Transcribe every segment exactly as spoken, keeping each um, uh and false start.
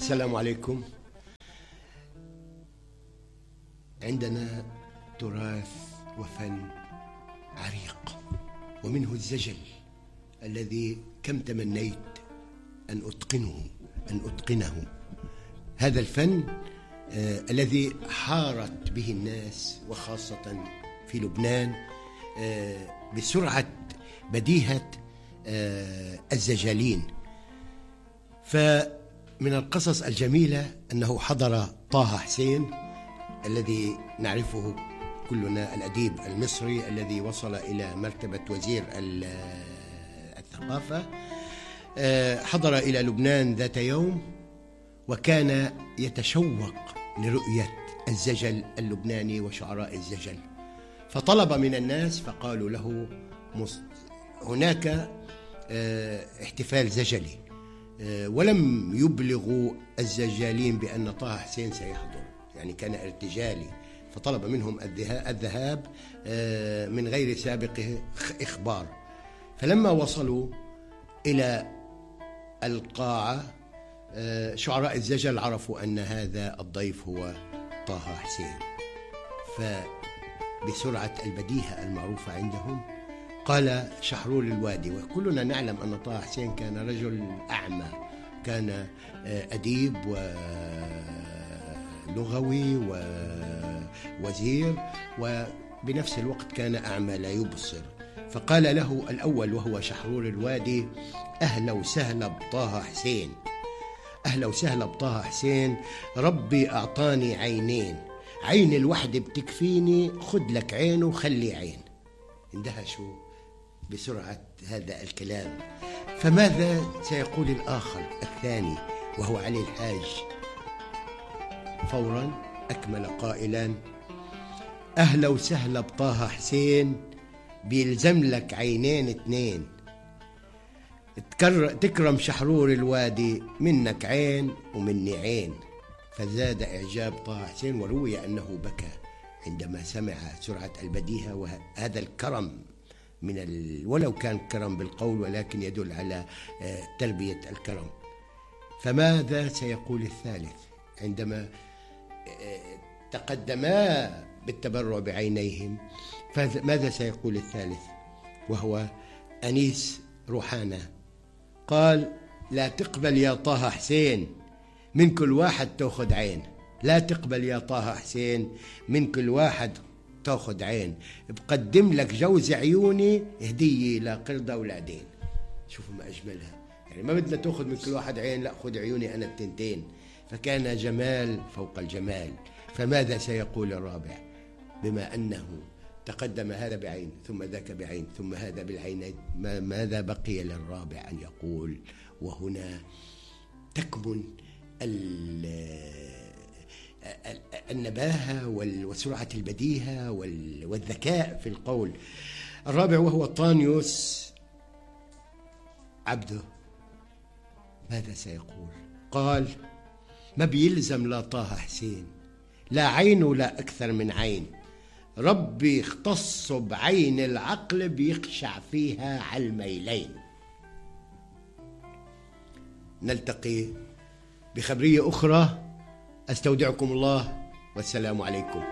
السلام عليكم. عندنا تراث وفن عريق، ومنه الزجل الذي كم تمنيت أن أتقنه أن أتقنه هذا الفن آه الذي حارت به الناس، وخاصة في لبنان، آه بسرعة بديهة آه الزجالين. فمن القصص الجميلة أنه حضر طه حسين الذي نعرفه كلنا، الأديب المصري الذي وصل إلى مرتبة وزير الثقافة، حضر إلى لبنان ذات يوم، وكان يتشوق لرؤية الزجل اللبناني وشعراء الزجل، فطلب من الناس فقالوا له هناك احتفال زجلي، ولم يبلغوا الزجالين بأن طه حسين سيحضر، يعني كان ارتجالي، فطلب منهم الذهاب من غير سابق إخبار. فلما وصلوا إلى القاعة شعراء الزجل عرفوا أن هذا الضيف هو طه حسين، فبسرعة البديهة المعروفة عندهم قال شحرور الوادي، وكلنا نعلم أن طه حسين كان رجل أعمى، كان أديب ولغوي ووزير، وبنفس الوقت كان أعمى لا يبصر. فقال له الأول وهو شحرور الوادي: أهلا وسهلا بطه حسين، أهلا وسهلا بطه حسين، ربي أعطاني عينين، عين الوحدة بتكفيني، خد لك عين وخلي عين. اندهشوا بسرعة هذا الكلام. فماذا سيقول الآخر الثاني وهو علي الحاج؟ فورا أكمل قائلا: أهلا وسهلا بطه حسين، بيلزم لك عينين اتنين، تكرم شحرور الوادي، منك عين ومني عين. فزاد إعجاب طه حسين، وروي أنه بكى عندما سمع سرعة البديهة وهذا الكرم من ال... ولو كان كرم بالقول ولكن يدل على تربية الكرم. فماذا سيقول الثالث عندما تقدما بالتبرع بعينيهم؟ فماذا سيقول الثالث وهو أنيس روحانة؟ قال: لا تقبل يا طه حسين، من كل واحد تأخذ عين، لا تقبل يا طه حسين، من كل واحد تأخذ عين، بقدم لك جوز عيوني هدية لقردة ولعدين. شوفوا ما أجملها، يعني ما بدنا تأخذ من كل واحد عين، لا خذ عيوني أنا التنتين. فكان جمال فوق الجمال. فماذا سيقول الرابع بما أنه تقدم هذا بعين ثم ذاك بعين ثم هذا بالعينين؟ ماذا بقي للرابع أن يقول؟ وهنا تكمن النباهة وسرعة البديهة والذكاء في القول. الرابع وهو طانيوس عبده، ماذا سيقول؟ قال: ما بيلزم لا طه حسين، لا عين ولا أكثر من عين، ربي اختص بعين العقل بيخشع فيها على الميلين. نلتقي بخبرية أخرى، أستودعكم الله والسلام عليكم.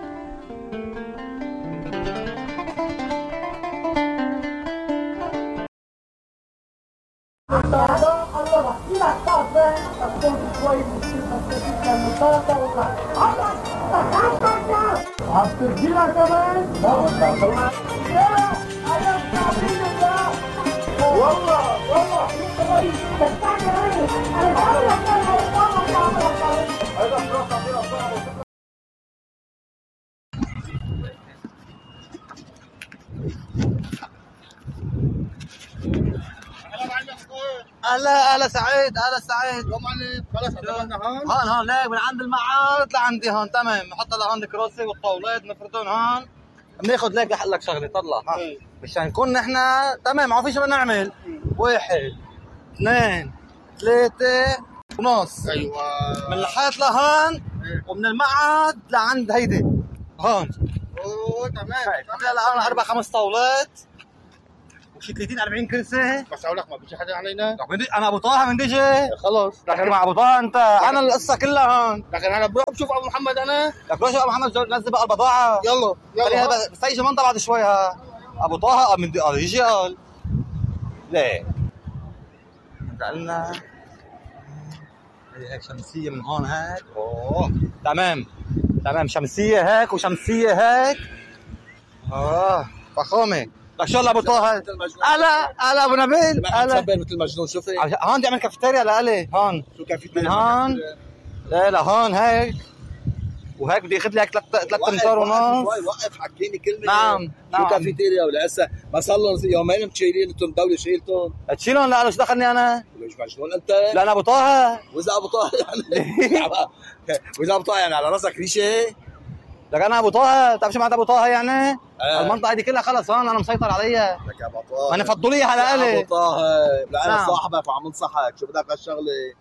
عالتسجيلة كمان؟ والله والله اهلا اهلا سعيد، اهلا سعيد. يا معلم خلص عملنا هون؟ هون هون ليك من عند المعاد لعندي هون، تمام. نحط لهون الكروسي والطاولات نفردهم هون، بناخذ ليك لحق لك شغله طلع ها مشان نكون نحن تمام. ما فيش بدنا نعمل واحد اثنين ثلاثة ونص. ايوه من الحيط لهون ومن المعاد لعند هيدي هون. اوه تمام. هلا لهون اربع خمس طاولات شي ثلاثين أربعين كرسي. بس اقول لك ما بيجي حدا علينا. انا ابو طه من ديجي. خلص لكن مع ابو طه انت انا القصه كلها هون. لكن انا بروح بشوف ابو محمد انا. لك روح ابو محمد نزل بقى البضاعه. يلا يلا بس هي منطقه بعد شوي ها. ابو طه من قال يجي قال ليه انت قلنا هيك شمسيه من هون هيك. اوه تمام تمام شمسيه هيك وشمسيه هيك. اه فخامه. لك شو ابو طه هلا هلا ابو نبيل هلا مثل مجنون. شوفي هون بدي اعمل كافيتيريا لالي هون. شو كافيتيريا؟ من هون لا لهون هيك وهيك بدي اخذ لي هيك ثلاث ثلاث امتار ونص. وقف حكيني كلمه. نعم نعم. شو كافيتيريا ولا هسه ما صار لهم يومين مشيلين انتم الدوله شيلتهم. تشيلهم لا شو دخلني انا؟ مش مجنون انت؟ لا انا ابو طه. واذا ابو طه يعني واذا ابو طه يعني على راسك ريشه. لك انا ابو طه بتعرف شو معناتها ابو طه يعني؟ آه. المنطقه دي كلها خلص هون انا مسيطر عليها. لك يا ابو طه انا فضلوا على الي ابو طه. لا انا نعم. صاحبك وعم انصحك. شو بدك هالشغله؟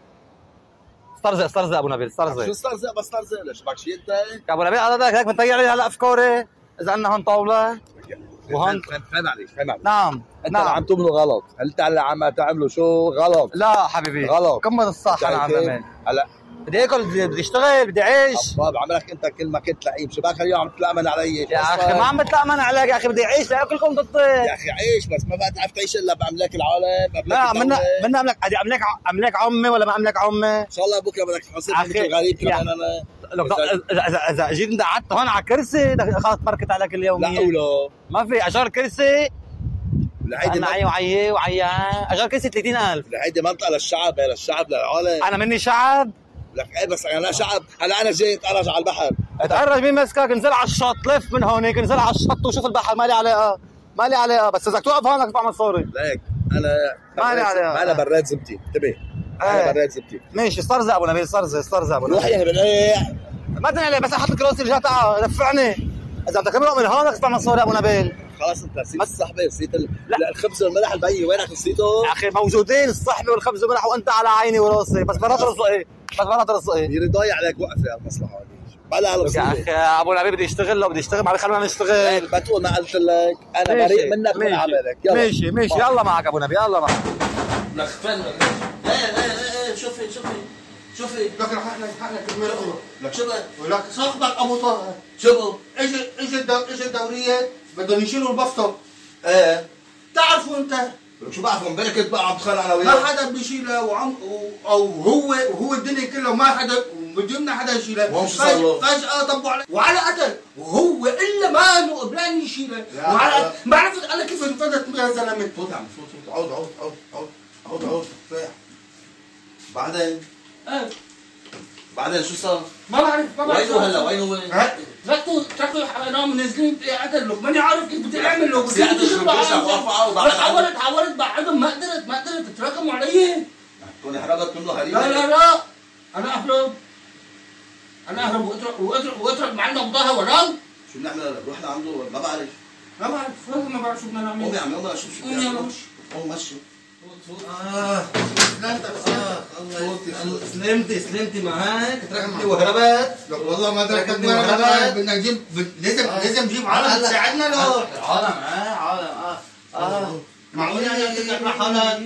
استرزق استرزق ابو نبيل استرزق. شو استرزق بس استرزق ليش بدك شيء انت؟ يا ابو نبيل هذا هيك بنطيع لي هلا افكاري اذا عندنا هون طاوله وهون فهم عليك فهم عليك. نعم انت نعم. عم تعملوا غلط. هل انت اللي عم تعملوا شو غلط؟ لا حبيبي غلط. كمل الصح انا عم بعمل. هلا بدي اكل بدي اشتغل بدي اعيش. طب عملك انت كل ما كنت لئيم. شو بك اليوم عم تتلامن علي؟ يا اخي ما عم بتلامن عليك يا اخي بدي اعيش لاكلكم ضدي. يا اخي عيش بس ما بقى تعرف تعيش الا باملاك العالم. لا منا منا املك املك املك عمي ولا ما املك عمي؟ ان شاء الله بكره بدك تحاسب مثل غريب كمان انا. اذا اذا اذا جيت انت قعدت هون على كرسي خلص مركت عليك اليوميه. لا ولا ما في اجار كرسي. هيدي معي وعيه وعيه اجار كرسي ثلاثين ألف. هيدي منطقه للشعب للشعب للعالم. انا مني شعب. لك ايه بس انا شعب. هلا انا جاي اتقرج على البحر. اتقرج مين مسكك؟ انزل على الشط لف من هونيك انزل على الشط وشوف البحر ما لي علاقه ما لي علاقه بس اذا توقف هون بدك تدفع مصاري. ليك انا ما لي علاقه. انا براد زبتي انتبه. انا براد زبتي. ماشي استرزق ابو نبيل استرزق استرزق ابو نبيل. روح يا بنريح. ما تنقل لي بس احط لك راسي رجعت تعال دفعني. اذا بدك تمرق من هون بدك تدفع مصاري ابو نبيل. خلاص انت نسيت الصحبه نسيت ال... لا الخبز والملح البي وينك نسيته؟ يا اخي موجودين الصحبه والخبز والملح وانت على عيني وراسي بس مرات رزقي بس مرات رزقي. يري ضايع عليك وقف يا المصلحه هذه. بلا على يا اخي ابو نبيل بدي اشتغل لو بدي اشتغل ما خلينا نشتغل. بتقول ما قلت لك انا بريء منك من عملك. يلا ماشي ماشي يلا معك ابو نبيل يلا معك. لك فن ايه ايه ايه شوفي شوفي شوفي لك لحقنا لحقنا كلمه. لك شو ولك صاحبك ابو طه شو اجى اجى اجى الدوريه بدهم يشيلوا البسطه. ايه تعرفوا انت لك شو بعرفوا امبارح كنت بقى عم بتخانق انا وياه. ما حدا بيشيلها وعم او هو وهو الدنيا كلها ما حدا بدنا حدا يشيلها. وهم شو صار له؟ فجأة طبوا عليه وعلى قتل وهو الا ما انه قبلان يشيلها وعلى ما عرفت انا كيف انفذت يا زلمه. فوت عم فوت فوت عود عود عود عود عود عود ريح. بعدين ايه بعدين شو صار؟ ما بعرف ما بعرف وينه هلا وينه وين؟ تركوا تركوا حرام منزلين قتل له ماني عارف كيف بدي اعمل له. بس قعدوا يشربوا وقفوا وبعد حاولت حاولت بعدهم ما قدرت ما قدرت تتراكموا علي. تكوني هربت منه هريبه. لا لا لا انا اهرب انا اهرب واترك واترك واترك معنا بضاها وراه. شو بنعمل هلا؟ بروح لعنده ما بعرف. ما بعرف والله ما بعرف شو بدنا نعمل. قومي يا عمي يلا شوف شو قوم يلا مش قوم مشي. اه سلامتك اه الله سلمتي سلمتي معك تركتني وهربت. والله ما تركتني وهربت. بدنا نجيب لازم لازم نجيب عالم تساعدنا له. عالم اه عالم اه اه معقول يعني تطلع مع حالك؟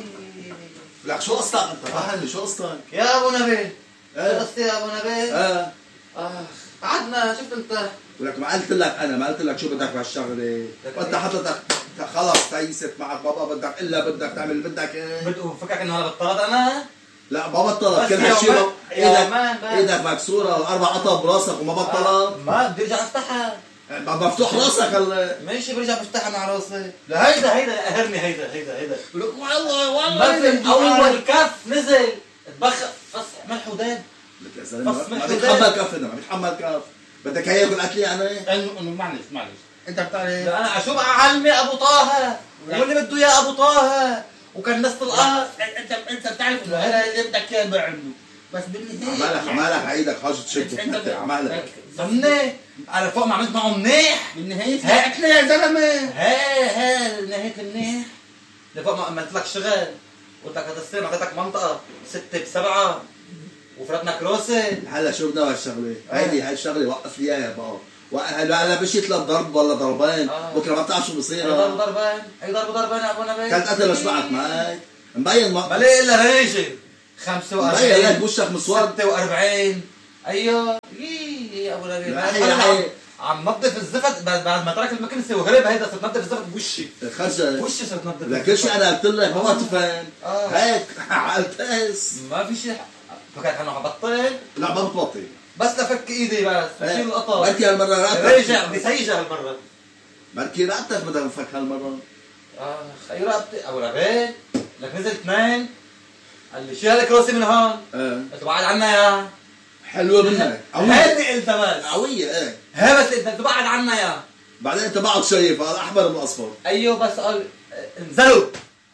لك شو قصتك انت؟ فهمني شو قصتك؟ يا ابو نبيل شو ايه قصتي يا ابو نبيل؟ اه اه قعدنا شفت انت. ولك ما قلت لك انا ما قلت لك شو بدك بهالشغله. وانت حضرتك خلص تيست معك بابا بدك الا بدك تعمل بدك ايه. بدو فكرك انه هلا بطلت انا؟ لا ما بطلت كل هالشيء ايدك ايدك مكسوره واربع قطع براسك وما بطلت. ما بدي ارجع افتحها. مفتوح راسك هلا. ماشي برجع بفتحها مع راسي. لا هيدا هيدا قهرني هيدا هيدا هيدا. لك والله والله ما في اول كف نزل اتبخر فص ملح وداب. لك يا زلمه ما بيتحمل كف هذا ما بيتحمل كف. بدك هي ياكل اكلي يعني؟ انه معلش معلش انت بتعرف انا شو بقى علمي ابو طه واللي بده اياه ابو طه وكان ناس طلقها. انت انت بتعرف انه هذا اللي بدك اياه بعمله بس بالنهايه عمالك عمالك عيدك حاجه تشد عمالك فهمني على فوق ما عملت معه منيح. بالنهايه هي اكله يا زلمه. هي هي نهايه المنيح لفوق ما عملت لك شغل قلت لك هتستلم اعطيتك منطقه ستة بسبعة وفرتنا كروسه. هلا شو بدنا بهالشغله؟ هيدي هاي الشغله وقف لي اياها بابا وهلا هلا مشيت لضرب ولا ضربين آه. بكره ما بتعرف شو بصير. ضرب ضربين، اي ضرب ضربين يا ابو نبيل. كانت قتل اشبعت معك مبين ما بلاقي الا ريجي خمسة وأربعين مبين لك وشك مسود ستة وأربعين. ايوه يي يا ابو نبيل عم نظف الزفت بعد ما ترك المكنسه وهرب. هيدا صرت نظف الزفت بوشي خرجت وشي صرت نظف لكن شيء انا قلت لك ما تفهم آه. هيك على البس ما في شيء. فكرت انه حبطل. لا ما بتبطل بس لفك ايدي بس بشيل القطر. بركي هالمره راتك رجع بيسيجا هالمره. بركي راتك بدها نفك هالمره. اه خي راتي ابو نبيل لك نزل اثنين. قال لي شيل الكروسي من هون. ايه قلت بعد عنا يا حلوه منك قويه. هيدي قلت بس قويه ايه هي بس انت بعد عنا يا بعدين انت بعد شايف هذا احمر من اصفر. ايوه بس قال انزلوا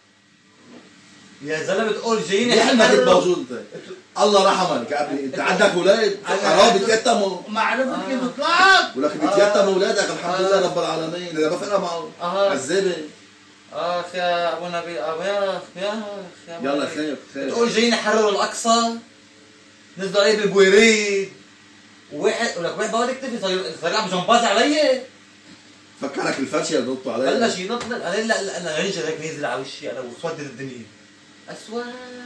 يا زلمه تقول جايين يا حلمك انت موجود انت. الله رحمك يا ابني انت عندك اولاد قراب بيتيتموا. معلومه كيف طلعت ولك بيتيتموا اولادك الحمد لله رب العالمين. اذا ما فرق معه عذابه. اخ يا ابو نبيل يا اخ يا اخ يلا خير خير. تقول جايين يحرروا الاقصى نزلوا عليه بالبويريد وواحد ولك واحد بقعد يكتفي صار يلعب جمباز علي. فكرك الفرشه اللي ضبطوا علي بلش ينط. انا لا لا انا رجع هيك نازل على وشي انا وسودت الدنيا اسود.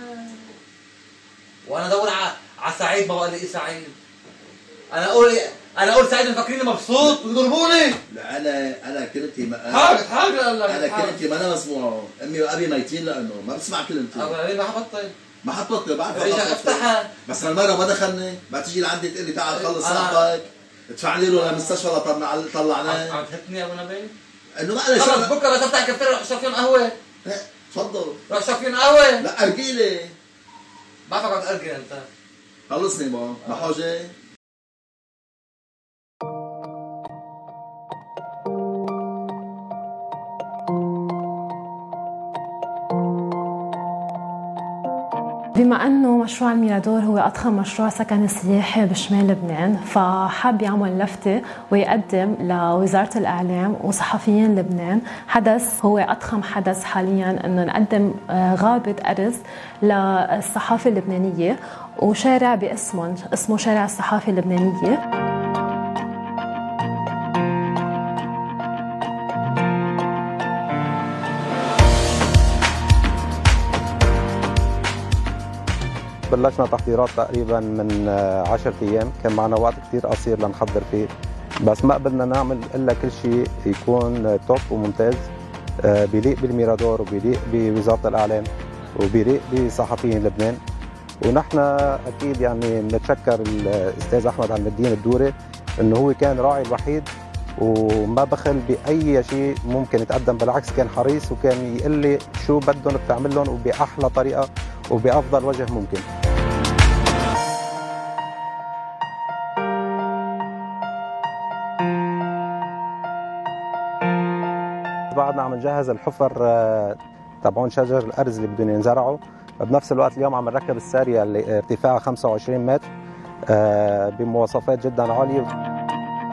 وانا ادور على على سعيد ما بقى لي سعيد. انا اقول انا اقول سعيد مفكريني مبسوط ويضربوني. لا انا انا كلمتي ما حاجه حاجه انا كلمتي ما انا مسموعه. امي وابي ميتين لانه ما بسمع كلمتي. ابو نبيل ما حبطل ما حطت بعرف رجع افتحها. بس هالمره ما دخلني. ما تيجي لعندي تقول لي تعال خلص صاحبك ادفع لي له للمستشفى طلعناه. عم تهتني يا ابو نبيل انه ما عليه خلص بكره بس افتح كفتير روح اشرب فيهم قهوه. تفضل روح اشرب فيهم قهوه. لا ارجيلي بعرفك عم تأرجل انت. خلصني بقى ما حاجه. بما أنه مشروع الميرادور هو أضخم مشروع سكني سياحي بشمال لبنان، فحاب يعمل لفتة ويقدم لوزارة الإعلام وصحفيين لبنان حدث هو أضخم حدث حالياً، أنه نقدم غابة أرز للصحافة اللبنانية وشارع باسمهم اسمه شارع الصحافة اللبنانية. بلشنا تحضيرات تقريبا من عشرة ايام، كان معنا وقت كثير قصير لنحضر فيه، بس ما قدرنا نعمل الا كل شيء يكون توب وممتاز بيليق بالميرادور وبيليق بوزاره الاعلام وبيليق بصحفيين لبنان. ونحن اكيد يعني بنتشكر الاستاذ احمد عم الدين الدوري انه هو كان راعي الوحيد وما بخل باي شيء ممكن يتقدم، بالعكس كان حريص وكان يقول لي شو بدهم بتعمل لهم وباحلى طريقه وبأفضل وجه ممكن. بعدنا عم نجهز الحفر تبعون شجر الأرز اللي بدهم ينزرعوا، بنفس الوقت اليوم عم نركب السارية اللي ارتفاعها خمسة وعشرين متر بمواصفات جدا عالية.